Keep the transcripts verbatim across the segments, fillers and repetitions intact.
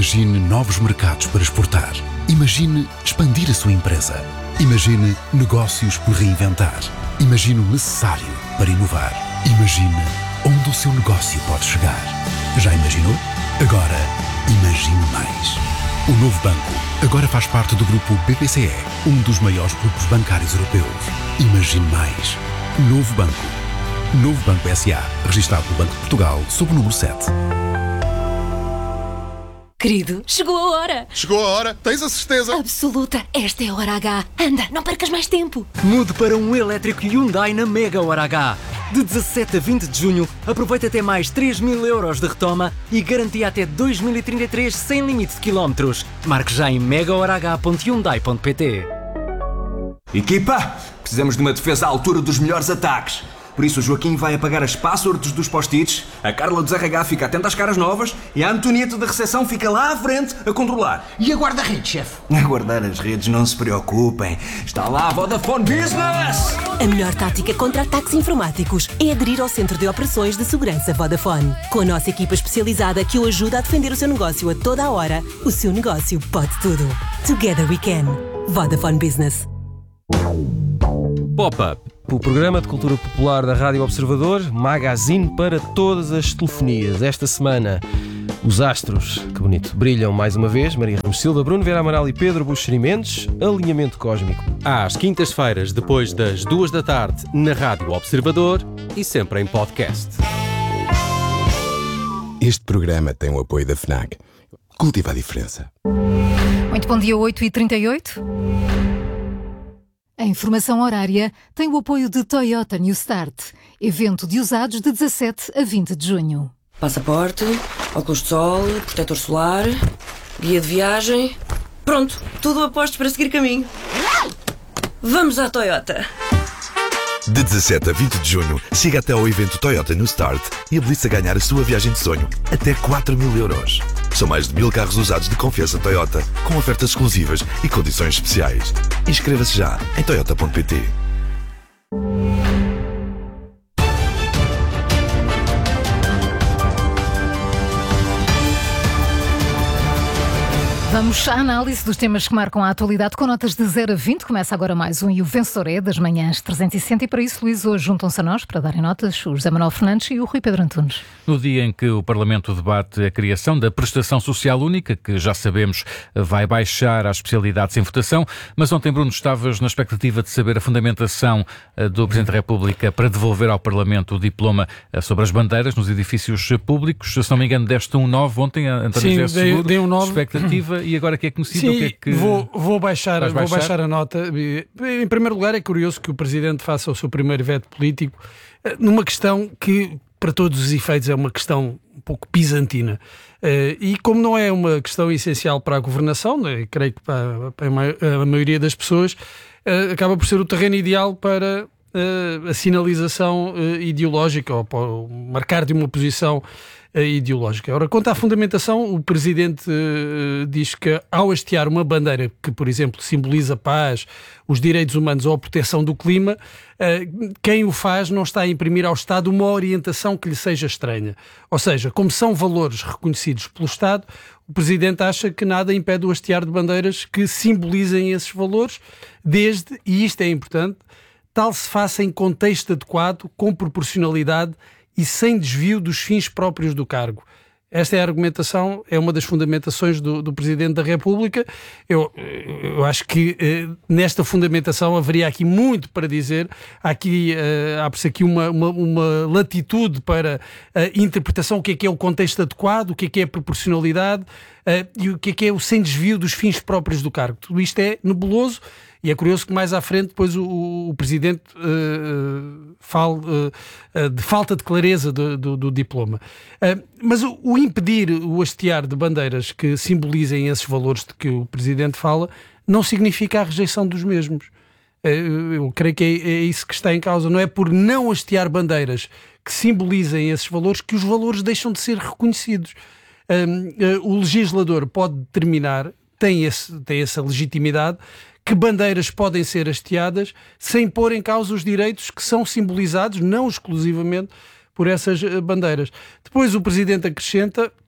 Imagine novos mercados para exportar. Imagine expandir a sua empresa. Imagine negócios por reinventar. Imagine o necessário para inovar. Imagine onde o seu negócio pode chegar. Já imaginou? Agora, imagine mais. O Novo Banco agora faz parte do grupo B P C E, um dos maiores grupos bancários europeus. Imagine mais. Novo Banco. Novo Banco S A, registado no Banco de Portugal, sob o número sete. Querido, chegou a hora! Chegou a hora? Tens a certeza? Absoluta! Esta é a hora H. Anda, não percas mais tempo! Mude para um elétrico Hyundai na Mega Hora H. De dezassete a vinte de junho, aproveita até mais três mil euros de retoma e garantia até dois mil e trinta e três sem limite de quilómetros. Marque já em mega hora h ponto hyundai ponto p t. Equipa, precisamos de uma defesa à altura dos melhores ataques. Por isso o Joaquim vai apagar as passwords dos post-its, a Carla dos R H fica atenta às caras novas e a Antonieta da recepção fica lá à frente a controlar. E a guarda-redes, chefe? A guardar as redes, não se preocupem. Está lá a Vodafone Business! A melhor tática contra ataques informáticos é aderir ao Centro de Operações de Segurança Vodafone. Com a nossa equipa especializada que o ajuda a defender o seu negócio a toda a hora, o seu negócio pode tudo. Together we can. Vodafone Business. Pop-Up, o programa de cultura popular da Rádio Observador, magazine para todas as telefonias. Esta semana, os astros, que bonito, brilham mais uma vez. Maria Ramos Silva, Bruno Vera Amaral e Pedro Buxeri Mendes. Alinhamento cósmico. Às quintas-feiras, depois das duas da tarde, na Rádio Observador e sempre em podcast. Este programa tem o apoio da FNAC. Cultiva a diferença. Muito bom dia, oito e trinta e oito. A informação horária tem o apoio de Toyota New Start, evento de usados de dezassete a vinte de junho. Passaporte, óculos de sol, protetor solar, guia de viagem. Pronto, tudo a postos para seguir caminho. Vamos à Toyota! De dezassete a vinte de junho, siga até ao evento Toyota New Start e habilite-se a ganhar a sua viagem de sonho, até quatro mil euros. São mais de mil carros usados de confiança Toyota, com ofertas exclusivas e condições especiais. Inscreva-se já em toyota ponto p t. Vamos à análise dos temas que marcam a atualidade com notas de zero a vinte. Começa agora mais um e o vencedor é das manhãs trezentos e sessenta. E para isso, Luís, hoje juntam-se a nós para darem notas o José Manuel Fernandes e o Rui Pedro Antunes. No dia em que o Parlamento debate a criação da Prestação Social Única, que já sabemos vai baixar as especialidades em votação, mas ontem, Bruno, estavas na expectativa de saber a fundamentação do Presidente da República para devolver ao Parlamento o diploma sobre as bandeiras nos edifícios públicos. Se não me engano, deste um nove ontem, António José Seguro. Sim, dei um nove. Expectativa. E agora que é conhecido, Sim, o que é que... vou, vou, baixar, vou baixar? baixar a nota. Em primeiro lugar, é curioso que o Presidente faça o seu primeiro veto político numa questão que, para todos os efeitos, é uma questão um pouco bizantina. E como não é uma questão essencial para a governação, né, creio que para, para a maioria das pessoas, acaba por ser o terreno ideal para a sinalização ideológica ou para o marcar de uma posição ideológica. Ora, quanto à fundamentação, o Presidente uh, diz que ao hastear uma bandeira que, por exemplo, simboliza paz, os direitos humanos ou a proteção do clima, uh, quem o faz não está a imprimir ao Estado uma orientação que lhe seja estranha. Ou seja, como são valores reconhecidos pelo Estado, o Presidente acha que nada impede o hastear de bandeiras que simbolizem esses valores, desde, e isto é importante, tal se faça em contexto adequado, com proporcionalidade e sem desvio dos fins próprios do cargo. Esta é a argumentação, é uma das fundamentações do, do Presidente da República. Eu, eu acho que eh, nesta fundamentação haveria aqui muito para dizer. Há aqui, eh, abre-se aqui uma, uma, uma latitude para a interpretação, o que é que é o contexto adequado, o que é que é a proporcionalidade eh, e o que é que é o sem desvio dos fins próprios do cargo. Tudo isto é nebuloso. E é curioso que mais à frente depois o, o Presidente uh, fale uh, de falta de clareza do, do, do diploma. Uh, mas o, o impedir o hastear de bandeiras que simbolizem esses valores de que o Presidente fala não significa a rejeição dos mesmos. Uh, eu creio que é, é isso que está em causa. Não é por não hastear bandeiras que simbolizem esses valores que os valores deixam de ser reconhecidos. Uh, uh, o legislador pode determinar, tem, esse, tem essa legitimidade, que bandeiras podem ser hasteadas sem pôr em causa os direitos que são simbolizados, não exclusivamente, por essas bandeiras. Depois o Presidente acrescenta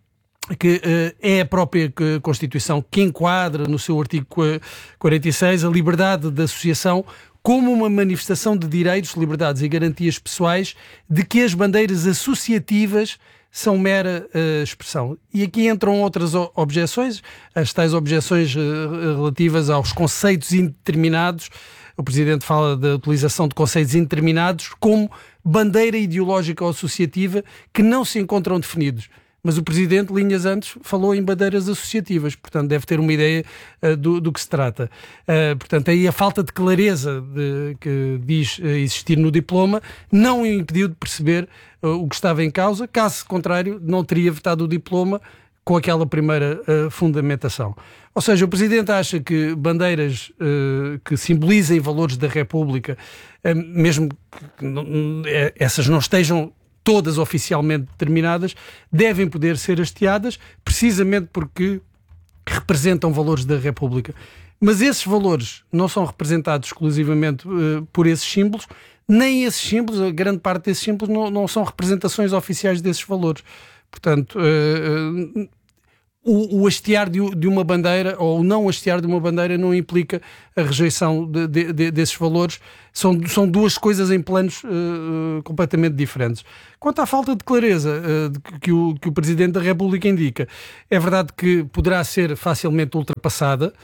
que uh, é a própria Constituição que enquadra no seu artigo quarenta e seis a liberdade de associação como uma manifestação de direitos, liberdades e garantias pessoais de que as bandeiras associativas são mera uh, expressão. E aqui entram outras objeções, as tais objeções uh, relativas aos conceitos indeterminados. O Presidente fala da utilização de conceitos indeterminados como bandeira ideológica ou associativa que não se encontram definidos. Mas o Presidente, linhas antes, falou em bandeiras associativas, portanto deve ter uma ideia uh, do, do que se trata. Uh, portanto, aí a falta de clareza de, que diz uh, existir no diploma não o impediu de perceber uh, o que estava em causa, caso contrário não teria vetado o diploma com aquela primeira uh, fundamentação. Ou seja, o Presidente acha que bandeiras uh, que simbolizem valores da República, uh, mesmo que não, essas não estejam todas oficialmente determinadas, devem poder ser hasteadas precisamente porque representam valores da República. Mas esses valores não são representados exclusivamente uh, por esses símbolos, nem esses símbolos, a grande parte desses símbolos não, não são representações oficiais desses valores. Portanto, uh, uh, o, o hastear de, de uma bandeira ou o não hastear de uma bandeira não implica a rejeição de, de, de, desses valores. São, são duas coisas em planos uh, completamente diferentes. Quanto à falta de clareza uh, de que, o, que o Presidente da República indica, é verdade que poderá ser facilmente ultrapassada.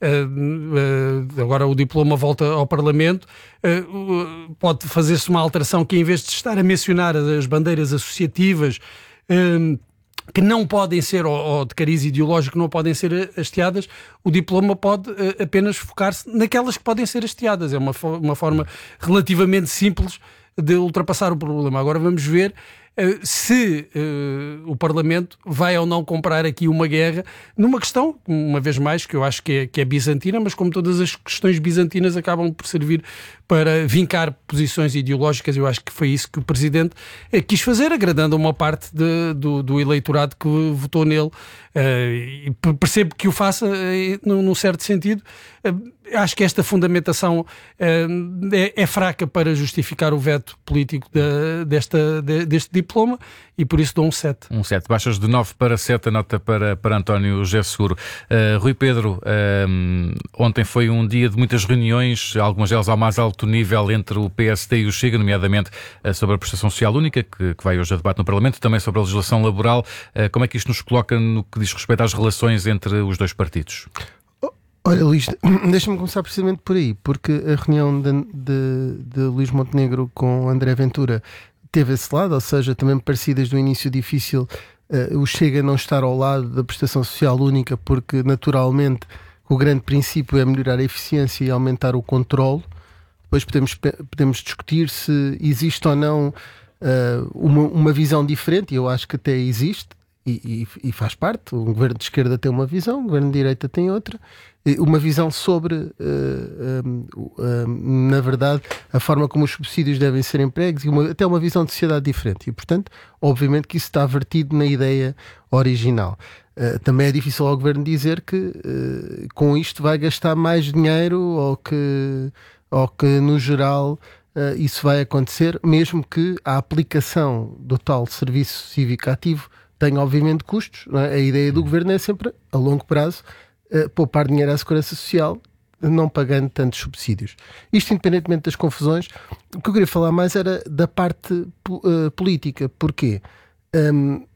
Uh, uh, agora o diploma volta ao Parlamento, uh, uh, pode fazer-se uma alteração que, em vez de estar a mencionar as bandeiras associativas uh, que não podem ser, ou, ou de cariz ideológico não podem ser hasteadas, o diploma pode uh, apenas focar-se naquelas que podem ser hasteadas. É uma, fo- uma forma relativamente simples de ultrapassar o problema. Agora vamos ver uh, se uh, o Parlamento vai ou não comprar aqui uma guerra numa questão, uma vez mais, que eu acho que é, que é bizantina, mas como todas as questões bizantinas acabam por servir para vincar posições ideológicas. Eu acho que foi isso que o Presidente uh, quis fazer, agradando a uma parte de, do, do eleitorado que votou nele. Uh, e percebo que o faça uh, num, num certo sentido. Uh, acho que esta fundamentação uh, é, é fraca para justificar o veto político de, desta, de, deste diploma, e por isso dou um sete. Um sete. Baixas de nove para sete, a nota para, para António José Seguro. Uh, Rui Pedro, uh, ontem foi um dia de muitas reuniões, algumas delas ao mais alto nível, entre o P S D e o Chega, nomeadamente uh, sobre a prestação social única, que, que vai hoje a debate no Parlamento, também sobre a legislação laboral. Uh, como é que isto nos coloca no que diz respeito às relações entre os dois partidos? Olha, Luís, deixa-me começar precisamente por aí, porque a reunião de, de, de Luís Montenegro com André Ventura teve esse lado, ou seja, também me parecia desde o início difícil uh, o Chega não estar ao lado da prestação social única, porque naturalmente o grande princípio é melhorar a eficiência e aumentar o controle. Depois podemos, podemos discutir se existe ou não uh, uma, uma visão diferente, e eu acho que até existe. E, e, e faz parte, o governo de esquerda tem uma visão, o governo de direita tem outra, uma visão sobre, uh, um, um, na verdade, a forma como os subsídios devem ser empregos, e uma, até uma visão de sociedade diferente. E, portanto, obviamente que isso está vertido na ideia original. Uh, também é difícil ao governo dizer que uh, com isto vai gastar mais dinheiro, ou que, ou que no geral, uh, isso vai acontecer, mesmo que a aplicação do tal serviço cívico ativo tem obviamente custos, não é? A ideia do governo é sempre, a longo prazo, uh, poupar dinheiro à Segurança Social, não pagando tantos subsídios. Isto, independentemente das confusões, o que eu queria falar mais era da parte uh, política. Porquê? Um, uh,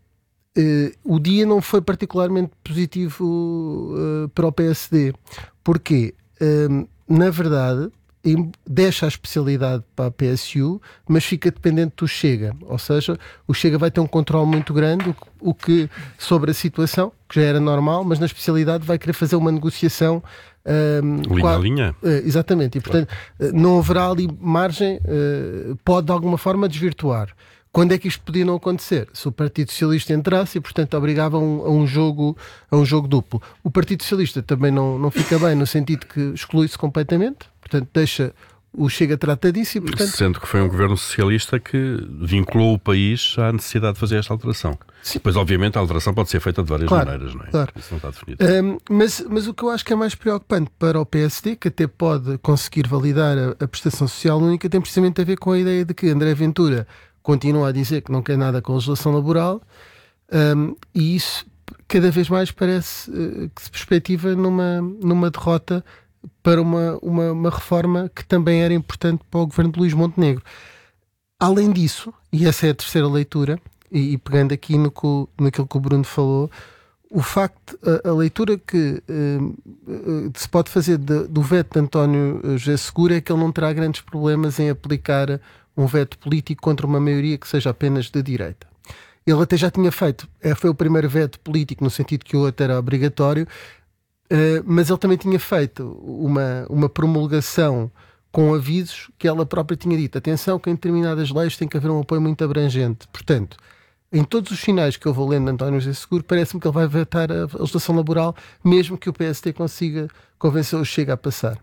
o dia não foi particularmente positivo uh, para o P S D. Porquê? Um, na verdade, deixa a especialidade para a P S U, mas fica dependente do Chega. Ou seja, o Chega vai ter um controle muito grande, o que sobre a situação, que já era normal, mas na especialidade vai querer fazer uma negociação um, linha a linha. Uh, exatamente. E, portanto, uh, não haverá ali margem, uh, pode de alguma forma desvirtuar. Quando é que isto podia não acontecer? Se o Partido Socialista entrasse e, portanto, obrigava a um, a um, jogo, a um jogo duplo. O Partido Socialista também não, não fica bem, no sentido que exclui-se completamente, portanto, deixa o Chega trata disso e, portanto... Sendo que foi um governo socialista que vinculou o país à necessidade de fazer esta alteração. Sim. Pois, obviamente, a alteração pode ser feita de várias claro, maneiras, não é? Claro. Isso não está definido. Um, mas, mas o que eu acho que é mais preocupante para o P S D, que até pode conseguir validar a, a prestação social única, tem precisamente a ver com a ideia de que André Ventura continua a dizer que não quer nada com a legislação laboral, um, e isso cada vez mais parece uh, que se perspectiva numa, numa derrota para uma, uma, uma reforma que também era importante para o governo de Luís Montenegro. Além disso, e essa é a terceira leitura, e, e pegando aqui no que, naquilo que o Bruno falou, o facto, a, a leitura que uh, uh, se pode fazer de, do veto de António José Seguro é que ele não terá grandes problemas em aplicar um veto político contra uma maioria que seja apenas de direita. Ele até já tinha feito, foi o primeiro veto político no sentido que o outro era obrigatório, uh, mas ele também tinha feito uma, uma promulgação com avisos que ela própria tinha dito. Atenção que em determinadas leis tem que haver um apoio muito abrangente. Portanto, em todos os sinais que eu vou lendo de António José Seguro, parece-me que ele vai vetar a legislação laboral, mesmo que o P S D consiga convencer o Chega a passar.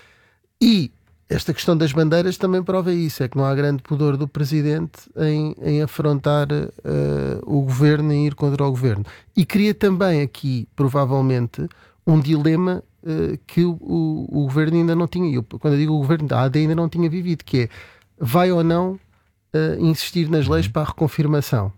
E esta questão das bandeiras também prova isso, é que não há grande pudor do Presidente em, em afrontar uh, o Governo e ir contra o Governo. E cria também aqui, provavelmente, um dilema uh, que o, o, o Governo ainda não tinha, eu, quando eu digo o Governo, a A D ainda não tinha vivido, que é, vai ou não uh, insistir nas leis para a reconfirmação?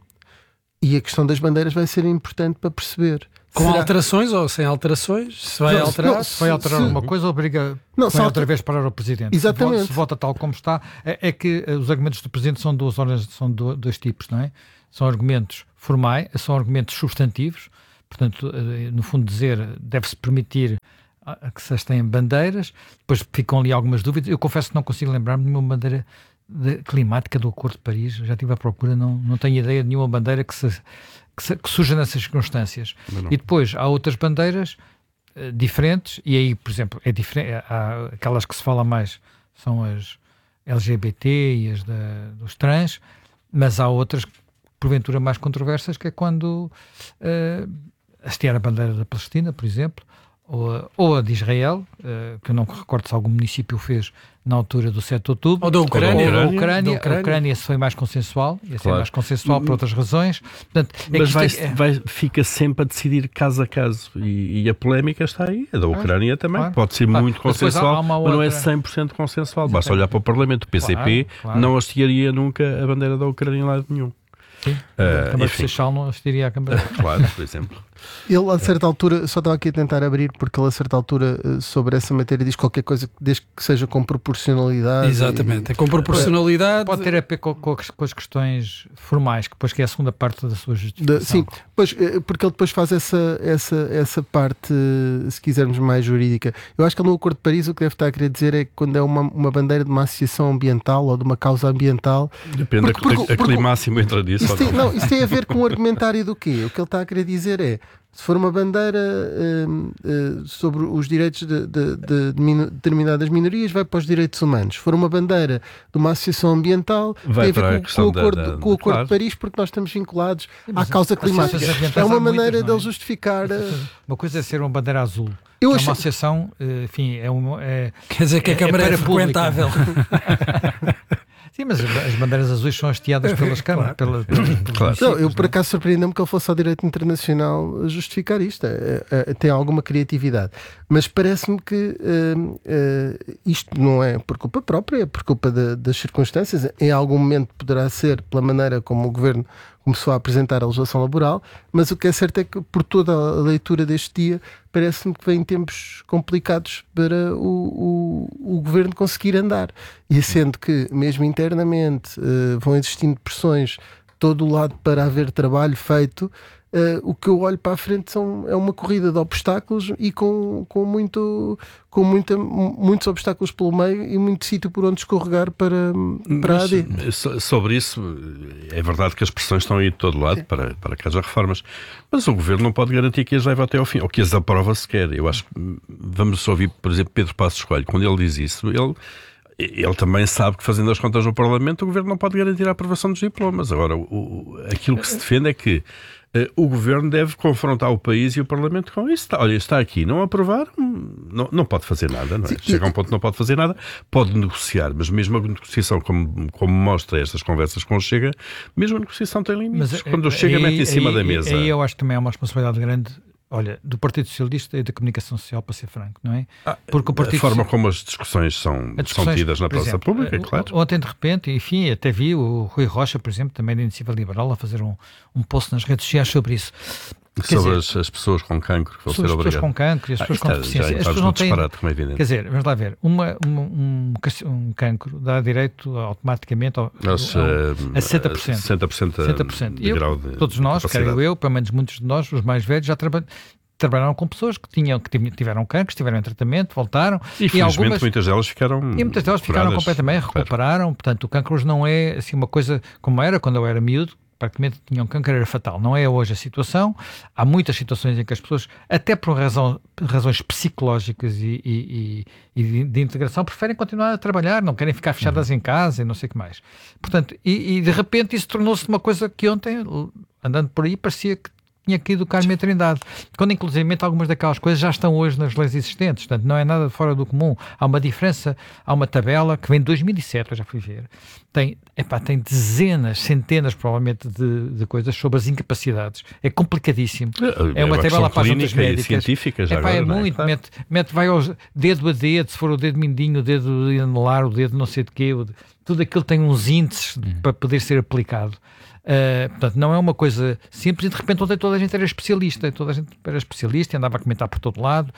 E a questão das bandeiras vai ser importante para perceber. Com Será... alterações ou sem alterações? Se vai não, alterar? Não, se vai alterar se... alguma coisa, obriga não, vai alter... outra vez parar o Presidente. Exatamente. Se, se vota tal como está. É, é que os argumentos do Presidente são, duas ordens, são dois tipos, não é? São argumentos formais, são argumentos substantivos. Portanto, no fundo dizer, deve-se permitir que se tenham bandeiras. Depois ficam ali algumas dúvidas. Eu confesso que não consigo lembrar-me de nenhuma bandeira de, climática do Acordo de Paris. Já estive à procura, não, não tenho ideia de nenhuma bandeira que, se, que, se, que surja nessas circunstâncias. E depois há outras bandeiras uh, diferentes, e aí, por exemplo, é diferente, há aquelas que se fala mais são as L G B T e as da, dos trans, mas há outras, porventura, mais controversas, que é quando uh, hastear a bandeira da Palestina, por exemplo, ou, ou a de Israel, uh, que eu não recordo se algum município fez na altura do sete de outubro. Ou da Ucrânia. Ou da Ucrânia. Ucrânia. Da Ucrânia. A Ucrânia foi mais consensual, ia ser Claro. mais consensual por outras razões. Portanto, é Mas que vai, é... vai, fica sempre a decidir caso a caso. E, e a polémica está aí. A da Ucrânia claro, também. Claro. Pode ser claro. muito mas consensual, há, há mas outra... não é cem por cento consensual. Basta olhar para o Parlamento. O P C P claro, claro. não hastearia nunca a bandeira da Ucrânia em lado nenhum. Sim, uh, a Câmara de Seixal não assistiria à Câmara. Claro, por exemplo. Ele, a certa altura, só estava aqui a tentar abrir, porque ele, a certa altura, sobre essa matéria, diz qualquer coisa desde que seja com proporcionalidade. Exatamente, e, é com proporcionalidade. Pode ter a ver com, com, com as questões formais, que depois que é a segunda parte da sua justificação. De, sim, pois, porque ele depois faz essa, essa, essa parte, se quisermos, mais jurídica. Eu acho que no Acordo de Paris o que deve estar a querer dizer é que quando é uma, uma bandeira de uma associação ambiental ou de uma causa ambiental. Depende, porque, porque, a, a porque, climáximo entra disso. Isso tem, não, isso tem a ver com o argumentário do quê? O que ele está a querer dizer é. Se for uma bandeira uh, uh, sobre os direitos de, de, de, de min- determinadas minorias, vai para os direitos humanos. Se for uma bandeira de uma associação ambiental, vai tem a ver com, com o Acordo, da, da, com o acordo claro. de Paris, porque nós estamos vinculados Sim, à causa climática. É uma maneira muitas, dele justificar. Uma coisa é ser uma bandeira azul. Eu é achei... uma associação, enfim, é uma. É, Quer dizer que a Câmara é, é frequentável. Sim, mas as bandeiras azuis são hasteadas pelas câmaras. Claro. Pela, pela, claro. Não, eu por acaso surpreendeu-me que ele fosse ao direito internacional justificar isto. É, é, tem alguma criatividade. Mas parece-me que uh, uh, isto não é por culpa própria, é por culpa de, das circunstâncias. Em algum momento poderá ser pela maneira como o Governo começou a apresentar a legislação laboral, mas o que é certo é que por toda a leitura deste dia parece-me que vem tempos complicados para o, o, o Governo conseguir andar. E sendo que, mesmo internamente, uh, vão existindo pressões de todo o lado para haver trabalho feito, uh, o que eu olho para a frente são, é uma corrida de obstáculos e com, com, muito, com muita, muitos obstáculos pelo meio e muito sítio por onde escorregar para, para a A D. Sobre isso, é verdade que as pressões estão aí de todo lado para, para que haja reformas, mas o Governo não pode garantir que as leve até ao fim, ou que as aprova sequer. Eu acho que vamos ouvir, por exemplo, Pedro Passos Coelho, quando ele diz isso, ele... Ele também sabe que, fazendo as contas no Parlamento, o Governo não pode garantir a aprovação dos diplomas. Agora, o, o, aquilo que se defende é que uh, o Governo deve confrontar o país e o Parlamento com isso. Olha, está aqui, não aprovar, não, não pode fazer nada, não é? Chega a um ponto que não pode fazer nada, pode negociar, mas mesmo a negociação, como, como mostra estas conversas com o Chega, mesmo a negociação tem limites. Mas, Quando o Chega aí, mete em cima aí, da mesa... Aí eu acho que também é uma responsabilidade grande... Olha, do Partido Socialista e da comunicação social, para ser franco, não é? Porque o Partido... A forma como as discussões são, discussões, são tidas na praça exemplo, pública, claro. Ontem, de repente, enfim, até vi o Rui Rocha, por exemplo, também da Iniciativa Liberal, a fazer um, um post nas redes sociais sobre isso. Sobre dizer, as, as pessoas com cancro que vão ser obrigadas. As pessoas com cancro e as pessoas ah, com deficiência. As pessoas não têm. Como é evidente. Quer dizer, vamos lá ver, uma, uma, um, um cancro dá direito automaticamente ao, Nós, ao, a sessenta por cento. sessenta por cento, sessenta por cento. de eu, grau de todos nós, quero eu, pelo menos muitos de nós, os mais velhos, já trabalham. Trabalharam com pessoas que, tinham, que tiveram cancro, estiveram em tratamento, voltaram. E, e algumas, muitas delas ficaram E muitas delas ficaram completamente, recuperaram. Portanto, o cancro hoje não é assim uma coisa como era quando eu era miúdo, praticamente tinham cancro, era fatal. Não é hoje a situação. Há muitas situações em que as pessoas, até por razão, razões psicológicas e, e, e de, de integração, preferem continuar a trabalhar, não querem ficar fechadas uhum. em casa e não sei o que mais. Portanto, e, e de repente isso tornou-se uma coisa que ontem, andando por aí, parecia que tinha caído o Carmo e a Trindade, quando inclusivamente algumas daquelas coisas já estão hoje nas leis existentes, portanto não é nada fora do comum. Há uma diferença, há uma tabela que vem de dois mil e sete, eu já fui ver, tem, epá, tem dezenas, centenas provavelmente de, de coisas sobre as incapacidades, é complicadíssimo, é, é uma, uma tabela para as juntas médicas, científica já epá, agora, é muito, é? mete, mete, vai aos dedo a dedo, se for o dedo mindinho, o dedo anelar, o dedo não sei de quê, tudo aquilo tem uns índices uhum. para poder ser aplicado. Uh, portanto, não é uma coisa simples e de repente ontem toda a gente era especialista, toda a gente era especialista e andava a comentar por todo lado.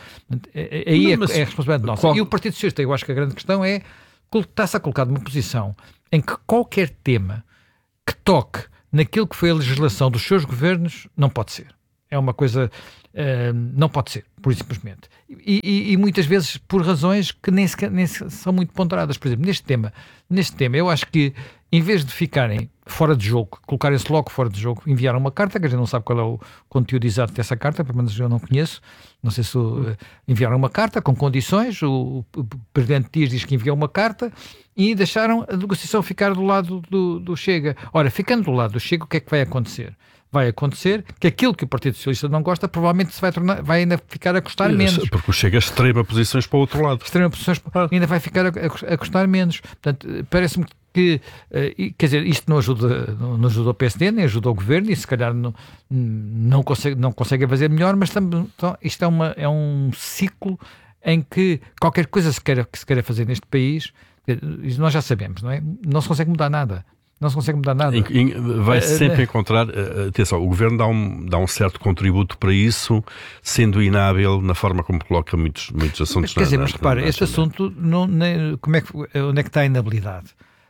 Aí não, é, é a responsabilidade nossa. Qual... E o Partido Socialista, eu acho que a grande questão é está-se a colocar numa posição em que qualquer tema que toque naquilo que foi a legislação dos seus governos não pode ser. É uma coisa... Uh, não pode ser, por simplesmente. E, e, e muitas vezes por razões que nem, sequer, nem são muito ponderadas. Por exemplo, neste tema, neste tema, eu acho que em vez de ficarem fora de jogo, colocarem-se logo fora de jogo, enviaram uma carta, que a gente não sabe qual é o conteúdo exato dessa carta, pelo menos eu não conheço, não sei se uh, enviaram uma carta com condições, o, o, o Presidente Dias diz que enviou uma carta e deixaram a negociação ficar do lado do, do Chega. Ora, ficando do lado do Chega, o que é que vai acontecer? Vai acontecer que aquilo que o Partido Socialista não gosta provavelmente se vai, tornar, vai ainda ficar a custar menos. Porque o Chega extrema posições para o outro lado. Extrema posições ainda vai ficar a, a, a custar menos. Portanto, parece-me que, uh, quer dizer, isto não ajuda, não, não ajuda o P S D, nem ajuda o Governo e se calhar não, não, consegue, não consegue fazer melhor, mas também, então, isto é, uma, é um ciclo em que qualquer coisa se queira, que se queira fazer neste país, nós já sabemos, não é? Não se consegue mudar nada. Não se consegue mudar nada. Vai sempre encontrar... Atenção, o Governo dá um, dá um certo contributo para isso, sendo inábil na forma como coloca muitos, muitos assuntos. Quer dizer, na, mas repara, este assunto, não, nem, como é que, onde é que está a inabilidade?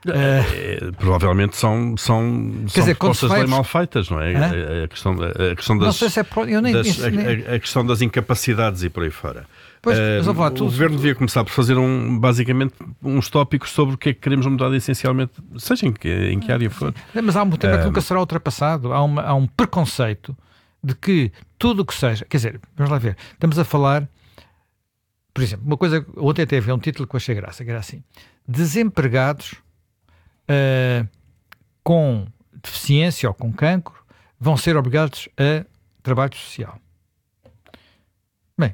É, uh, provavelmente são, são, são dizer, propostas faz... de lei mal feitas, não é? A, a, questão, a, questão das, não sei se é pro... eu nem, das, isso, nem... a, a questão das incapacidades e por aí fora. Pois, uh, falar, o tu... Governo devia começar por fazer um, basicamente uns tópicos sobre o que é que queremos mudar essencialmente, seja em que, em que área for. Mas há um tema uh, que nunca será ultrapassado. Há, uma, há um preconceito de que tudo o que seja... Quer dizer, vamos lá ver. Estamos a falar... Por exemplo, uma coisa... Ontem até havia um título que eu achei graça, que era assim. Desempregados uh, com deficiência ou com cancro vão ser obrigados a trabalho social. Bem,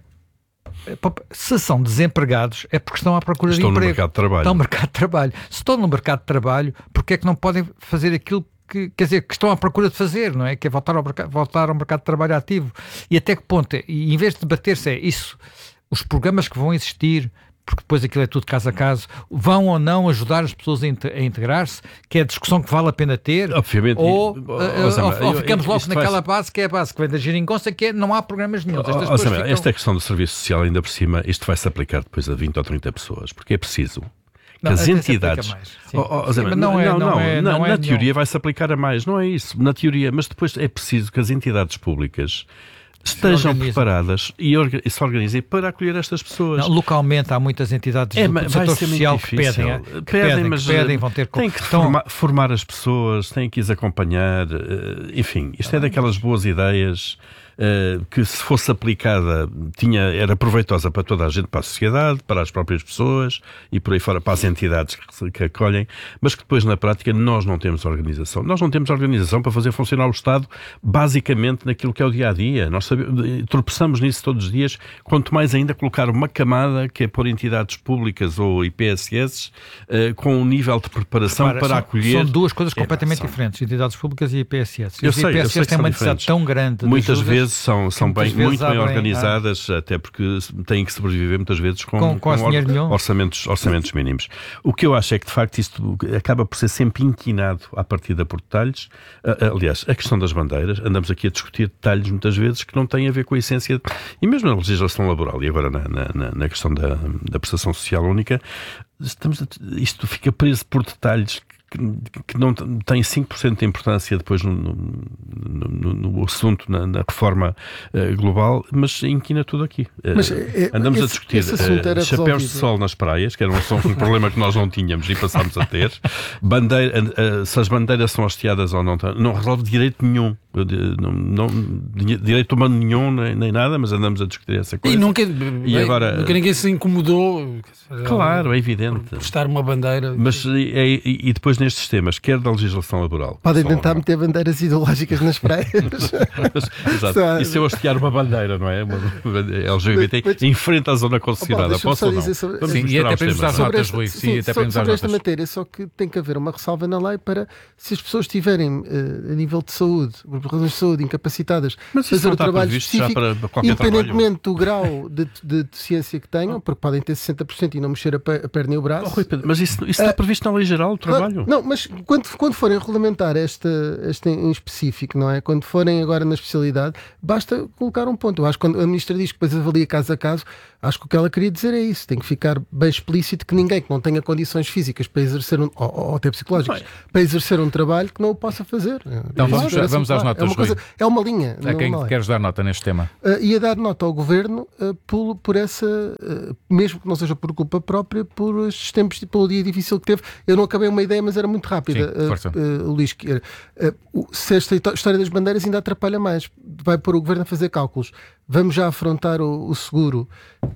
se são desempregados é porque estão à procura estão de emprego. Estão no mercado de trabalho. Estão no mercado de trabalho. Se estão no mercado de trabalho, porque é que não podem fazer aquilo que, quer dizer, que estão à procura de fazer, não é? Que é voltar ao mercado, voltar ao mercado de trabalho ativo. E até que ponto é, e em vez de debater-se é isso, os programas que vão existir, porque depois aquilo é tudo caso a caso, vão ou não ajudar as pessoas a integrar-se, que é a discussão que vale a pena ter, obviamente, ou, e, ou, ou, ou ficamos eu, eu, logo naquela vai... base que é a base que vem da geringonça, que é, não há programas nenhum. Oh, oh, ficam... Esta questão do serviço social, ainda por cima, isto vai-se aplicar depois a vinte ou trinta pessoas, porque é preciso que não, as entidades... Oh, oh, Sim, não, não, é, não, não, é, na, não é na teoria vai-se aplicar a mais, não é isso, na teoria, mas depois é preciso que as entidades públicas estejam se preparadas e, orga e se organizem para acolher estas pessoas. Não, localmente há muitas entidades é, do, do setor social que pedem, que pedem, pedem, mas que pedem, vão ter... Tem que então... formar, formar as pessoas, têm que as acompanhar, enfim, isto é daquelas boas ideias uh, que se fosse aplicada tinha, era proveitosa para toda a gente, para a sociedade, para as próprias pessoas e por aí fora, para as entidades que, que acolhem, mas que depois na prática nós não temos organização. Nós não temos organização para fazer funcionar o Estado basicamente naquilo que é o dia-a-dia. Nós sabemos, tropeçamos nisso todos os dias, quanto mais ainda colocar uma camada que é por entidades públicas ou I P S S uh, com um nível de preparação Repara, para são, acolher... São duas coisas completamente é, são... diferentes, entidades públicas e I P S S. Eu Os sei, I P S S têm uma necessidade tão grande muitas de vezes vezes são, são bem, vezes muito bem abrem, organizadas, ah. até porque têm que sobreviver muitas vezes com, com, com, com or, orçamentos, orçamentos mínimos. O que eu acho é que, de facto, isto acaba por ser sempre inquinado à partida por detalhes. Aliás, a questão das bandeiras, andamos aqui a discutir detalhes muitas vezes que não têm a ver com a essência, e mesmo na legislação laboral, e agora na, na, na questão da, da prestação social única, estamos a, isto fica preso por detalhes que, que não têm cinco por cento de importância depois no, no, no, no assunto, na, na reforma uh, global, mas inquina tudo aqui. Mas, uh, é, andamos esse, a discutir uh, chapéus de sol nas praias, que era um, um problema que nós não tínhamos e passámos a ter. Bandeira, uh, se as bandeiras são hasteadas ou não, não resolve direito nenhum. Não, não, direito humano nenhum, nem, nem nada, mas andamos a discutir essa coisa. E nunca, e bem, agora, nunca ninguém se incomodou. Claro, é evidente. Por estar uma bandeira. Mas é, e depois nestes temas, quer da legislação laboral. Podem tentar não. meter bandeiras ideológicas nas praias. Exato. E se eu hastear uma bandeira, não é? Uma L G B T mas, em frente à zona concessionada. Posso ou não? Sobre, sim, e até para nos dar notas, Rui. Sim, sim, até sobre, sobre esta matéria, só que tem que haver uma ressalva na lei para, se as pessoas tiverem, uh, a nível de saúde, por razões de saúde, incapacitadas, mas fazer o trabalho específico, para, para independentemente trabalho. do grau de, de deficiência que tenham, porque podem ter sessenta por cento e não mexer a, a perna e o braço. Oh, Rui Pedro, mas isso, isso está previsto na lei geral do trabalho? Não, mas quando, quando forem regulamentar esta, esta em específico, não é? Quando forem agora na especialidade, basta colocar um ponto. Eu acho que quando a ministra diz que depois avalia caso a caso, acho que o que ela queria dizer é isso. Tem que ficar bem explícito que ninguém que não tenha condições físicas para exercer um, ou, ou até psicológicas, não, para exercer um trabalho que não o possa fazer. Então vamos, é, vamos às notas, é uma, coisa, é uma linha. A quem não queres dar nota neste tema? Uh, ia dar nota ao Governo uh, por, por essa, uh, mesmo que não seja por culpa própria, por estes tempos, pelo dia difícil que teve. Eu não acabei uma ideia, mas era muito rápida. Sim, força. Uh, uh, Luís, uh, uh, se esta história das bandeiras ainda atrapalha mais, vai pôr o Governo a fazer cálculos. Vamos já afrontar o, o seguro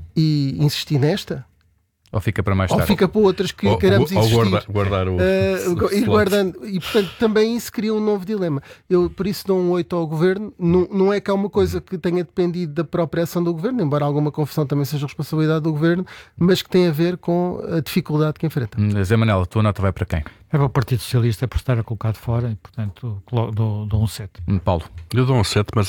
e insistir nesta? Ou fica para mais tarde? Ou fica para outras que ou, queremos ou insistir. Ou guardar, guardar o... Uh, e, guardando, e, portanto, também isso cria um novo dilema. Eu, por isso, dou um oito ao Governo. Não, não é que há uma coisa que tenha dependido da própria ação do Governo, embora alguma confusão também seja responsabilidade do Governo, mas que tem a ver com a dificuldade que enfrenta. Zé Manel, a tua nota vai para quem? É para o Partido Socialista por estar colocado fora e, portanto, dou, dou um sete. Paulo? Eu dou um sete, mas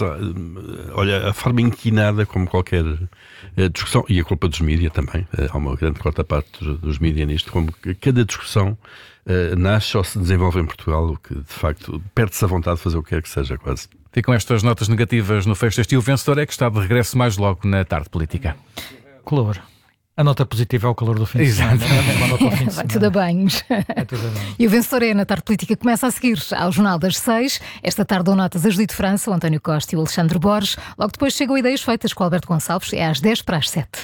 olha, a forma inquinada como qualquer discussão, e a culpa dos mídias também, há uma grande quarta parte dos, dos mídias nisto, como cada discussão uh, nasce ou se desenvolve em Portugal, o que de facto perde-se a vontade de fazer o que quer que seja, quase. Ficam estas notas negativas no fecho deste. E o vencedor é que está de regresso mais logo na tarde política. Calor. A nota positiva é o calor do fim de semana. Vai tudo a banhos. É tudo a banhos. E o vencedor é na tarde política. Começa a seguir ao Jornal das Seis. Esta tarde dão notas a Judite França, o António Costa e o Alexandre Borges. Logo depois chegam Ideias Feitas com o Alberto Gonçalves. É às dez para as sete.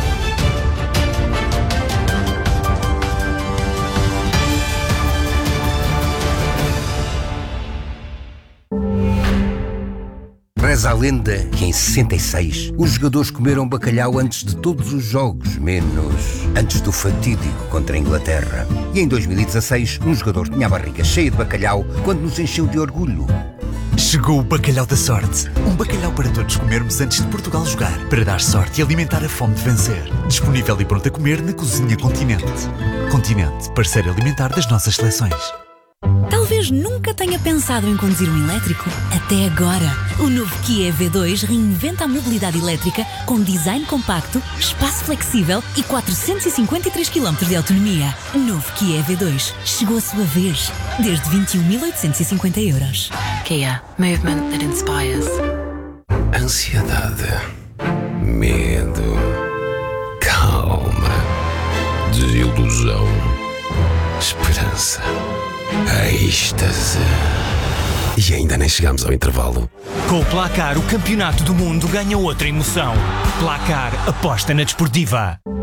Reza a lenda que em sessenta e seis os jogadores comeram bacalhau antes de todos os jogos, menos antes do fatídico contra a Inglaterra. E em dois mil e dezasseis um jogador tinha a barriga cheia de bacalhau quando nos encheu de orgulho. Chegou o Bacalhau da Sorte. Um bacalhau para todos comermos antes de Portugal jogar, para dar sorte e alimentar a fome de vencer. Disponível e pronto a comer na Cozinha Continente. Continente, parceiro alimentar das nossas seleções. Talvez nunca tenha pensado em conduzir um elétrico. Até agora. O novo Kia E V dois reinventa a mobilidade elétrica com design compacto, espaço flexível e quatrocentos e cinquenta e três quilómetros de autonomia. Novo Kia E V dois. Chegou a sua vez. Desde vinte e um mil oitocentos e cinquenta euros. Kia. Movement that inspires. Ansiedade. Medo. Calma. Desilusão. Esperança. Êxtase. E ainda nem chegamos ao intervalo. Com o Placar, o campeonato do mundo ganha outra emoção. Placar, aposta na desportiva.